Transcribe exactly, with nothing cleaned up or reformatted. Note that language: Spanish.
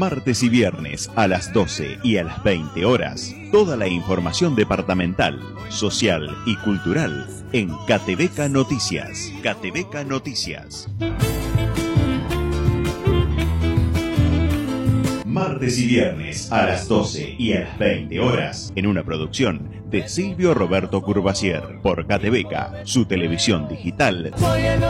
Martes y viernes a las doce y a las veinte horas, toda la información departamental, social y cultural en Catebeca Noticias. Catebeca Noticias. Martes y viernes a las doce y a las veinte horas, en una producción de Silvio Roberto Curvacier, por Catebeca, su televisión digital.